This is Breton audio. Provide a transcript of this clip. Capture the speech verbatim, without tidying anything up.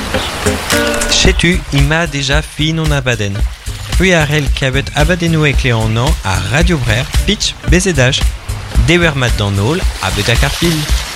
Setu ima déjà fin on abaden. Puis arel kabet abadenou e kleanan a Radio Brer, pitch bezedaj. Dewer mat dan nol a bet a karfil.